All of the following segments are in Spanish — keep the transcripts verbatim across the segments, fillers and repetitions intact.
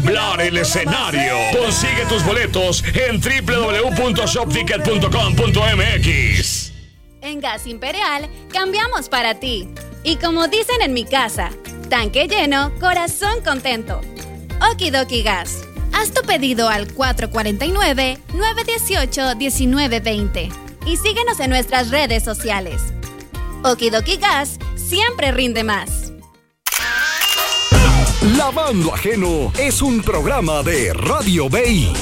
Blar el escenario. Consigue tus boletos en doble u doble u doble u punto shop ticket punto com punto m x. En Gas Imperial, cambiamos para ti. Y como dicen en mi casa, tanque lleno, corazón contento. Okidoki Gas. Haz tu pedido al cuatro cuatro nueve, nueve uno ocho, uno nueve dos cero y síguenos en nuestras redes sociales. Okidoki Gas siempre rinde más. Lavando Ajeno es un programa de Radio Bay.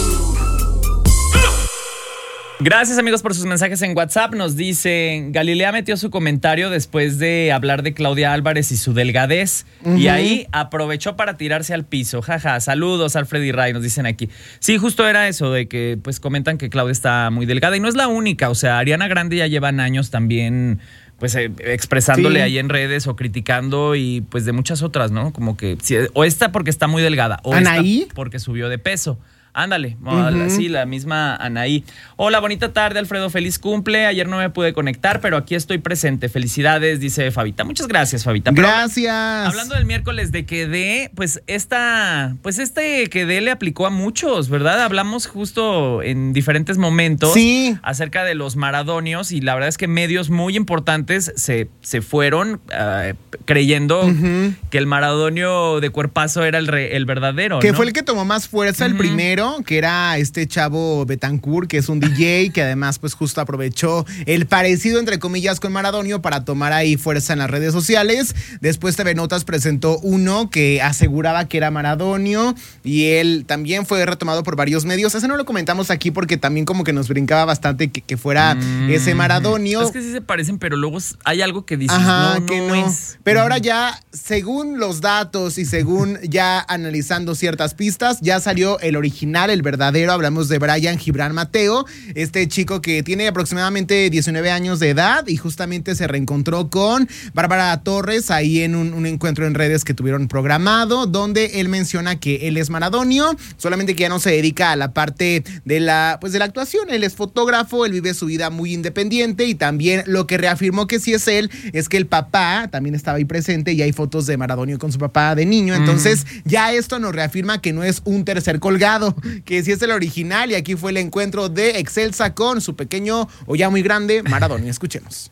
Gracias, amigos, por sus mensajes en WhatsApp. Nos dicen, Galilea metió su comentario después de hablar de Claudia Álvarez y su delgadez, uh-huh. y ahí aprovechó para tirarse al piso. Jaja, saludos, Alfred y Ray, nos dicen aquí. Sí, justo era eso, de que pues comentan que Claudia está muy delgada, y no es la única. O sea, Ariana Grande ya llevan años también pues eh, expresándole sí. ahí en redes o criticando, y pues de muchas otras, ¿no? Como que si, o esta porque está muy delgada, o ¿Anaí? Esta porque subió de peso. Ándale, uh-huh. sí, la misma Anaí. Hola, bonita tarde, Alfredo, feliz cumple. Ayer no me pude conectar, pero aquí estoy presente. Felicidades, dice Fabita. Muchas gracias, Fabita. Pero, gracias. Hablando del miércoles de Quedé, pues esta, pues este Quedé le aplicó a muchos, ¿verdad? Hablamos justo en diferentes momentos sí. acerca de los maradonios, y la verdad es que medios muy importantes se, se fueron uh, creyendo uh-huh. que el maradonio de cuerpazo era el, re, el verdadero, que ¿no? fue el que tomó más fuerza, uh-huh. el primero, que era este chavo Betancourt, que es un D J, que además pues justo aprovechó el parecido entre comillas con Maradonio para tomar ahí fuerza en las redes sociales. Después T V Notas presentó uno que aseguraba que era Maradonio, y él también fue retomado por varios medios. Ese no lo comentamos aquí porque también como que nos brincaba bastante que, que fuera mm. ese Maradonio. Es que sí se parecen, pero luego hay algo que dices, Ajá, no, que no, no es. Pero ahora ya, según los datos y según ya analizando ciertas pistas, ya salió el original, el verdadero. Hablamos de Brian Gibran Mateo, este chico que tiene aproximadamente diecinueve años de edad, y justamente se reencontró con Bárbara Torres ahí en un, un encuentro en redes que tuvieron programado, donde él menciona que él es maradonio, solamente que ya no se dedica a la parte de la, pues de la actuación. Él es fotógrafo, él vive su vida muy independiente, y también lo que reafirmó que sí es él es que el papá también estaba ahí presente, y hay fotos de Maradonio con su papá de niño. Entonces mm. ya esto nos reafirma que no es un tercer colgado, que sí es el original, y aquí fue el encuentro de Excelsa con su pequeño o ya muy grande Maradonio. Escuchemos.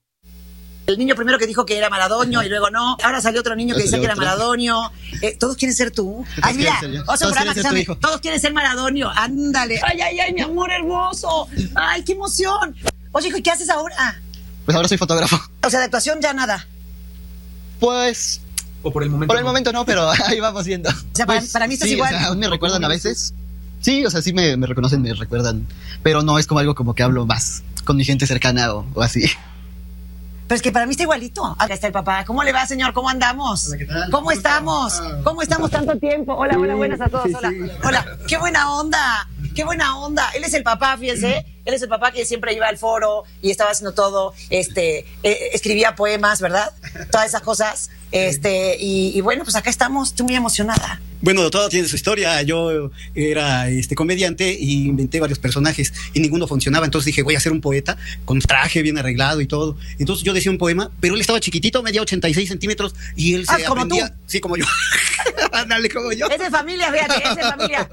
El niño primero que dijo que era Maradonio y luego no. Ahora salió otro niño que decía que era Maradonio. Eh, todos quieren ser tú. Ay, mira, otro programa que sabe, todos quieren ser Maradonio. Ándale. Ay, ay, ay, mi amor hermoso. Ay, qué emoción. Oye, hijo, ¿y qué haces ahora? Pues ahora soy fotógrafo. O sea, de actuación ya nada. Pues... O por el momento Por el no. momento no, pero ahí vamos viendo. O sea, para, pues, para mí estás sí, igual. O sea, aún me recuerdan a veces. Sí, o sea, sí me, me reconocen, me recuerdan. Pero no es como algo como que hablo más con mi gente cercana o, o así. Pero es que para mí está igualito. Acá está el papá. ¿Cómo le va, señor? ¿Cómo andamos? Hola, ¿qué tal? ¿Cómo estamos? ¿Cómo estamos tanto tiempo? Hola, hola, buenas a todos. Hola, hola. ¡Qué buena onda! ¡Qué buena onda! Él es el papá, fíjense. Él es el papá que siempre iba al foro y estaba haciendo todo. Este, eh, escribía poemas, ¿verdad? Todas esas cosas. Este, y, y bueno, pues acá estamos. Estoy muy emocionada. Bueno, todo tiene su historia. Yo era este comediante y inventé varios personajes y ninguno funcionaba. Entonces dije, voy a ser un poeta con traje bien arreglado y todo. Entonces yo decía un poema, pero él estaba chiquitito, medía ochenta y seis centímetros y él ah, se ¿como aprendía. Tú? Sí, como yo. Ándale, como yo. Es de familia, fíjate, es de familia.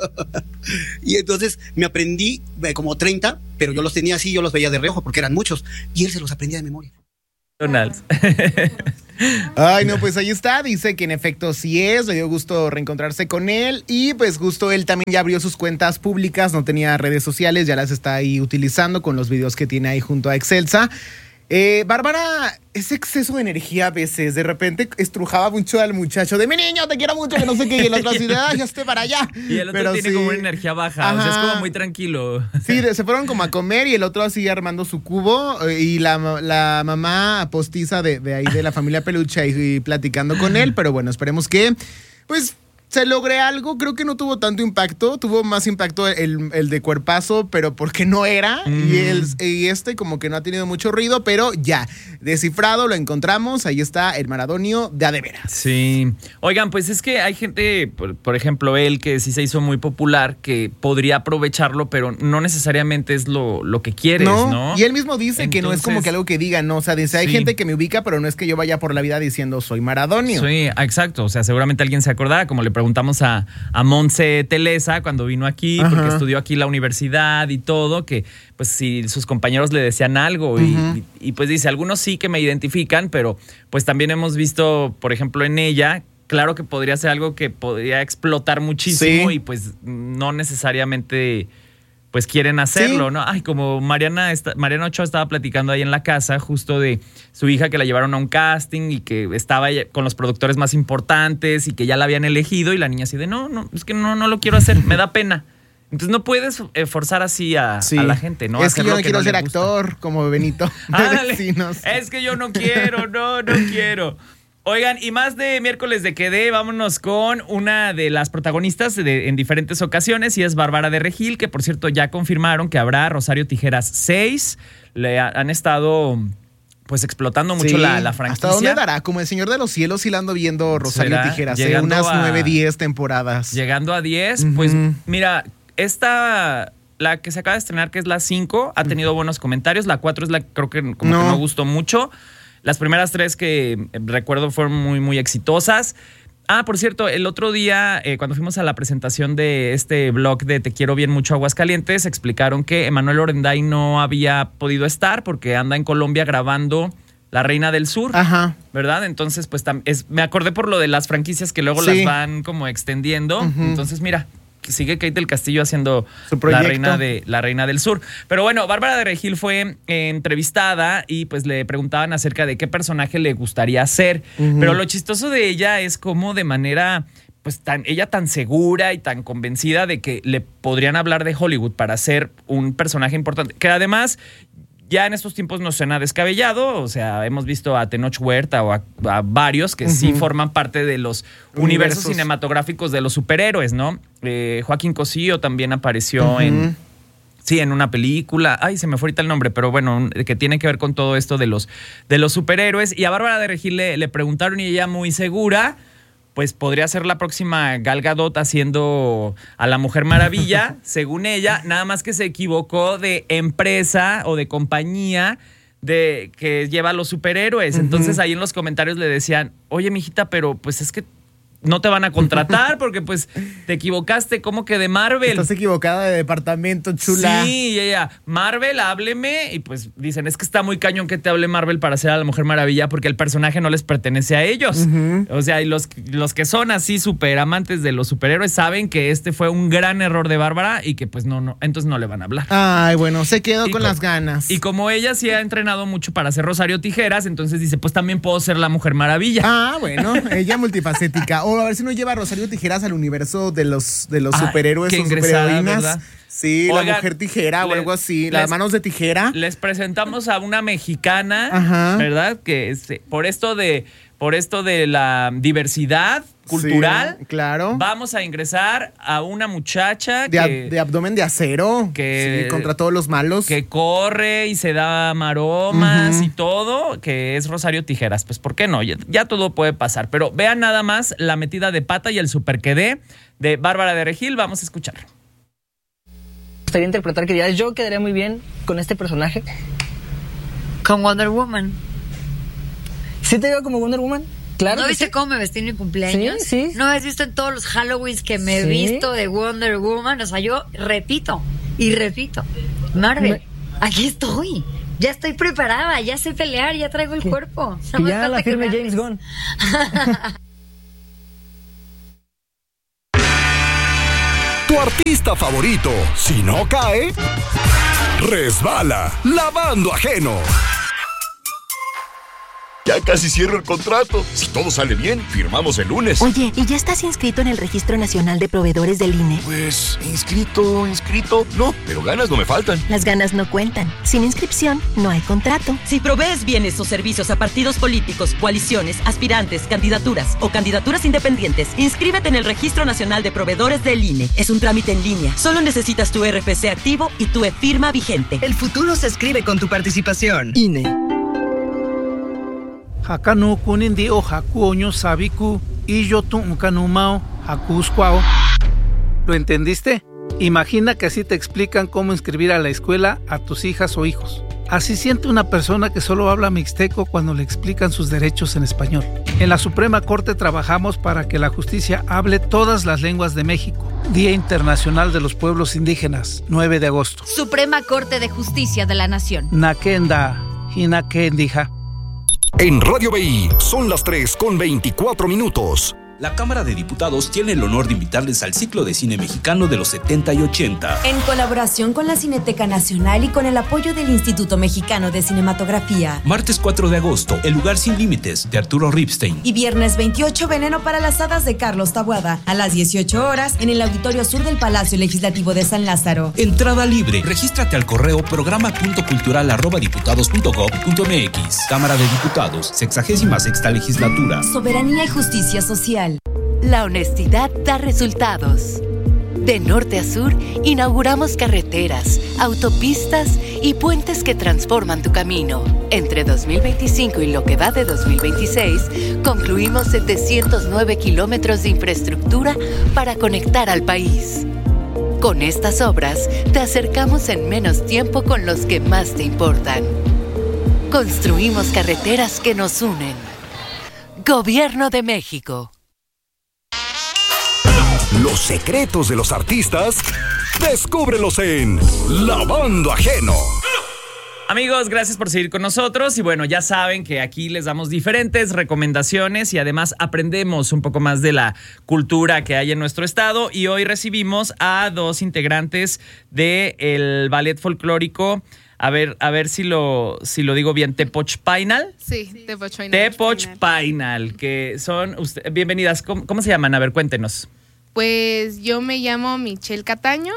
Y entonces me aprendí eh, como treinta, pero yo los tenía así, yo los veía de reojo porque eran muchos y él se los aprendía de memoria. Donalds. Ay, no, pues ahí está, dice que en efecto sí es, le dio gusto reencontrarse con él, y pues justo él también ya abrió sus cuentas públicas, no tenía redes sociales, ya las está ahí utilizando con los videos que tiene ahí junto a Excelsa. Eh, Bárbara, ese exceso de energía a veces, de repente estrujaba mucho al muchacho de mi niño, te quiero mucho, que no sé qué, y el otro así de, ay, ya esté para allá. Y el otro Pero tiene sí, como una energía baja, ajá, o sea, es como muy tranquilo. Sí, de, se fueron como a comer y el otro así armando su cubo, eh, y la, la mamá postiza de, de ahí de la familia Peluche y, y platicando con él, pero bueno, esperemos que, pues... se logre algo. Creo que no tuvo tanto impacto, tuvo más impacto el, el de cuerpazo, pero porque no era, mm. y, el, y este como que no ha tenido mucho ruido, pero ya, descifrado, lo encontramos, ahí está el Maradonio de a de veras. Sí, oigan, pues es que hay gente, por, por ejemplo, él que sí se hizo muy popular, que podría aprovecharlo, pero no necesariamente es lo, lo que quieres, ¿no? ¿no? Y él mismo dice Entonces, que no es como que algo que diga, no, o sea, dice, hay sí. gente que me ubica, pero no es que yo vaya por la vida diciendo soy Maradonio. Sí, exacto, o sea, seguramente alguien se acordará, como le preguntó preguntamos a, a Monse Telesa cuando vino aquí, Ajá. porque estudió aquí la universidad y todo, que pues si sus compañeros le decían algo. Y, Uh-huh. y, y pues dice, algunos sí que me identifican, pero pues también hemos visto, por ejemplo, en ella, claro que podría ser algo que podría explotar muchísimo Sí. y pues no necesariamente pues quieren hacerlo, Sí. ¿no? Ay, como Mariana, está, Mariana Ochoa estaba platicando ahí en la casa justo de su hija que la llevaron a un casting y que estaba con los productores más importantes y que ya la habían elegido y la niña así de, no, no, es que no, no lo quiero hacer, me da pena. Entonces no puedes eh, forzar así a, Sí. a la gente, ¿no? Es que Hacer yo lo no quiero le ser gusta. actor como Benito. de Ándale. Vecinos. Es que yo no quiero, no, no quiero. Oigan, y más de miércoles de Quedé, vámonos con una de las protagonistas de, en diferentes ocasiones, y es Bárbara de Regil, que por cierto ya confirmaron que habrá Rosario Tijeras seis. Le ha- han estado pues explotando mucho Sí. la, la franquicia. ¿Hasta dónde dará? Como el Señor de los Cielos, sí la ando viendo Rosario ¿Será? Tijeras. ¿eh? Llegando Unas a- nueve, diez temporadas. Llegando a diez, Ujú. pues mira, esta, la que se acaba de estrenar, que es la cinco, ha tenido buenos comentarios. La cuatro es la creo que como No. que no gustó mucho. Las primeras tres que eh, recuerdo fueron muy, muy exitosas. Ah, por cierto, el otro día, eh, cuando fuimos a la presentación de este blog de Te Quiero Bien Mucho Aguascalientes, explicaron que Emanuel Orenday no había podido estar porque anda en Colombia grabando La Reina del Sur. Ajá. ¿Verdad? Entonces, pues tam- es, me acordé por lo de las franquicias que luego Sí. las van como extendiendo. Ujú. Entonces, mira, que sigue Kate del Castillo haciendo Su la proyecto. reina, de, la Reina del Sur. Pero bueno, Bárbara de Regil fue eh, entrevistada y pues le preguntaban acerca de qué personaje le gustaría ser. Ujú. Pero lo chistoso de ella es como de manera, pues tan, ella tan segura y tan convencida de que le podrían hablar de Hollywood para ser un personaje importante. Que además ya en estos tiempos no suena descabellado, o sea, hemos visto a Tenoch Huerta o a, a varios que sí Ujú. forman parte de los universos, Universos. cinematográficos de los superhéroes, ¿no? Eh, Joaquín Cosío también apareció Ujú. en... Sí, en una película. Ay, se me fue ahorita el nombre, pero bueno, un- que tiene que ver con todo esto de los, de los superhéroes. Y a Bárbara de Regil le, le preguntaron y ella muy segura, pues podría ser la próxima Gal Gadot haciendo a la Mujer Maravilla, según ella, nada más que se equivocó de empresa o de compañía de que lleva a los superhéroes. Entonces ahí en los comentarios le decían, oye, mijita, pero pues es que no te van a contratar porque pues te equivocaste, ¿cómo que de Marvel? Estás equivocada de departamento, chula. Sí, y ella, Marvel, hábleme. Y pues dicen, es que está muy cañón que te hable Marvel para hacer a la Mujer Maravilla porque el personaje no les pertenece a ellos. Ujú. O sea, y los, los que son así súper amantes de los superhéroes saben que este fue un gran error de Bárbara y que pues no, no, entonces no le van a hablar. Ay, bueno, se quedó Y con co- las ganas. Y como ella sí ha entrenado mucho para ser Rosario Tijeras, entonces dice, pues también puedo ser la Mujer Maravilla. Ah, bueno, ella multifacética. O a ver si no lleva a Rosario Tijeras al universo de los, de los Ah, superhéroes que o ingresara, superheroínas. ¿verdad? Sí, Oigan, la mujer tijera o le- algo así. les- Las manos de tijera. Les presentamos a una mexicana, Ajá. ¿verdad? Que este, por esto de por esto de la diversidad cultural, Sí, claro. vamos a ingresar a una muchacha De, ab- que, de abdomen de acero. que- Sí, contra todos los malos. que corre y se da maromas Ujú. y todo, que es Rosario Tijeras. Pues, ¿por qué no? Ya, ya todo puede pasar. Pero vean nada más la metida de pata y el super quedé de Bárbara de Regil. Vamos a escucharlo. Me gustaría interpretar que dirías, yo quedaría muy bien con este personaje. Con Wonder Woman. ¿Sí te veo como Wonder Woman? Claro. ¿No que viste sí. cómo me vestí en mi cumpleaños? Sí, sí. ¿No has visto en todos los Halloweens que me he Sí. visto de Wonder Woman? O sea, yo repito y repito. Marvel, Me- aquí estoy. Ya estoy preparada, ya sé pelear, ya traigo el Que- cuerpo. Que No me ya falta la que firme me James hables. Gunn. Tu artista favorito, si no cae, resbala, lavando ajeno. Ya casi cierro el contrato. Si todo sale bien, firmamos el lunes. Oye, ¿y ya estás inscrito en el Registro Nacional de Proveedores del I N E? Pues, inscrito, inscrito. No, pero ganas no me faltan. Las ganas no cuentan. Sin inscripción, no hay contrato. Si provees bienes o servicios a partidos políticos, coaliciones, aspirantes, candidaturas o candidaturas independientes, inscríbete en el Registro Nacional de Proveedores del I N E. Es un trámite en línea. Solo necesitas tu R F C activo y tu e-firma vigente. El futuro se escribe con tu participación. I N E. Hakanu kunindi o haku oño sabiku y yo tu unkanumao haku squao. ¿Lo entendiste? Imagina que así te explican cómo inscribir a la escuela a tus hijas o hijos. Así siente una persona que solo habla mixteco cuando le explican sus derechos en español. En la Suprema Corte trabajamos para que la justicia hable todas las lenguas de México. Día Internacional de los Pueblos Indígenas, nueve de agosto. Suprema Corte de Justicia de la Nación. Nakenda, Hinakendija. En Radio B I son las tres con veinticuatro minutos. La Cámara de Diputados tiene el honor de invitarles al ciclo de cine mexicano de los setenta y ochenta. En colaboración con la Cineteca Nacional y con el apoyo del Instituto Mexicano de Cinematografía. Martes cuatro de agosto, El lugar sin límites, de Arturo Ripstein. Y viernes veintiocho, Veneno para las hadas, de Carlos Taboada. A las dieciocho horas, en el Auditorio Sur del Palacio Legislativo de San Lázaro. Entrada libre. Regístrate al correo programa punto cultural arroba diputados punto gob punto mx. Cámara de Diputados, sexagésima sexta legislatura. Soberanía y justicia social. La honestidad da resultados. De norte a sur, inauguramos carreteras, autopistas y puentes que transforman tu camino. Entre dos mil veinticinco y lo que va de dos mil veintiséis, concluimos setecientos nueve kilómetros de infraestructura para conectar al país. Con estas obras, te acercamos en menos tiempo con los que más te importan. Construimos carreteras que nos unen. Gobierno de México. Los secretos de los artistas, descúbrelos en Lavando Ajeno. Amigos, gracias por seguir con nosotros y bueno, ya saben que aquí les damos diferentes recomendaciones y además aprendemos un poco más de la cultura que hay en nuestro estado y hoy recibimos a dos integrantes del ballet folclórico. A ver, a ver si lo, si lo digo bien, Tepochpainal. Sí, Tepochpainal. Tepochpainal, que son usted, bienvenidas. ¿Cómo, ¿Cómo se llaman? A ver, cuéntenos. Pues yo me llamo Michelle Cataño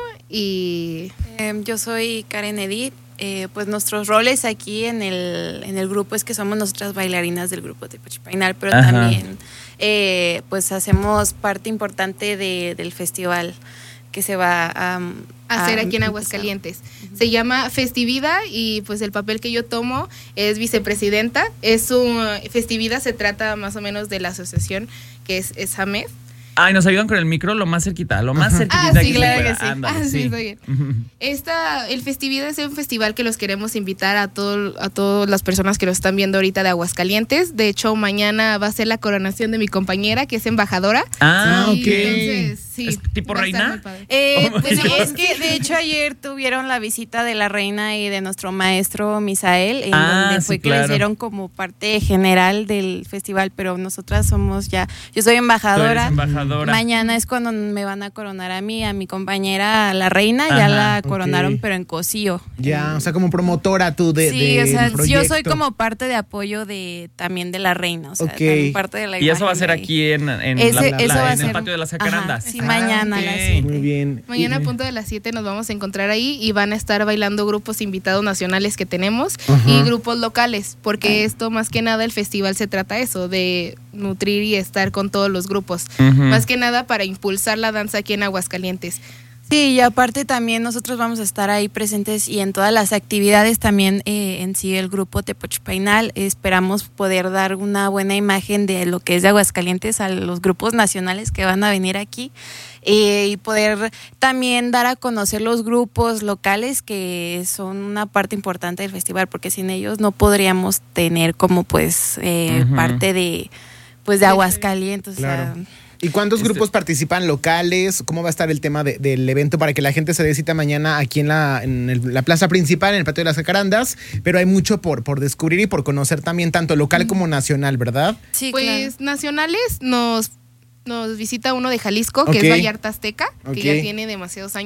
y eh, yo soy Karen Edith. Eh, pues nuestros roles aquí en el, en el grupo es que somos nosotras bailarinas del grupo Tepochpainal, pero Ajá. también eh, pues hacemos parte importante de, del festival que se va a, a hacer aquí en Aguascalientes. Uh-huh. Se llama Festivida y pues el papel que yo tomo es vicepresidenta. Es un Festivida, se trata más o menos de la asociación que es, es AMED. Ay, nos ayudan con el micro lo más cerquita, lo más cerquita ah, sí, que claro se pueda. Que sí. Ándale, ah, sí, sí. está bien. Uh-huh. Esta, el Festivida es un festival que los queremos invitar a todo, a todas las personas que lo están viendo ahorita de Aguascalientes. De hecho, mañana va a ser la coronación de mi compañera, que es embajadora. Ah, sí, ok. Entonces, sí, ¿Es tipo reina? Eh, pues sí, es que de hecho ayer tuvieron la visita de la reina y de nuestro maestro Misael, en ah, donde fue sí, que claro. le hicieron como parte general del festival, pero nosotras somos ya, yo soy embajadora. embajadora. Mañana es cuando me van a coronar a mí, a mi compañera, la reina. Ajá, ya la coronaron, okay. pero en Cocío. Ya, o sea, como promotora tú de Sí, de o sea, proyecto. yo soy como parte de apoyo de también de la reina, o sea, okay. también parte de la Y eso va a ser de... aquí en, en, Ese, la, la, eso la, va en a el ser... patio de las Jacarandas. Ajá, sí, ah, mañana okay. a las siete. Muy bien. Mañana a punto de las siete nos vamos a encontrar ahí y van a estar bailando grupos invitados nacionales que tenemos uh-huh. y grupos locales, porque esto más que nada el festival se trata eso, de nutrir y estar con todos los grupos. Uh-huh. Más que nada para impulsar la danza aquí en Aguascalientes. Sí, y aparte también nosotros vamos a estar ahí presentes y en todas las actividades también eh, en sí el grupo Tepochpainal. Esperamos poder dar una buena imagen de lo que es de Aguascalientes a los grupos nacionales que van a venir aquí eh, y poder también dar a conocer los grupos locales que son una parte importante del festival, porque sin ellos no podríamos tener como pues eh, uh-huh. parte de pues de Aguascalientes. Claro. O sea, ¿y cuántos este... grupos participan locales? ¿Cómo va a estar el tema de, del evento para que la gente se dé cita mañana aquí en la, en el, la plaza principal, en el patio de las Jacarandas? Pero hay mucho por, por descubrir y por conocer también, tanto local mm. como nacional, ¿verdad? Sí, pues claro. Nacionales nos, nos visita uno de Jalisco, okay. que es Vallarta Azteca, okay. que ya tiene demasiados años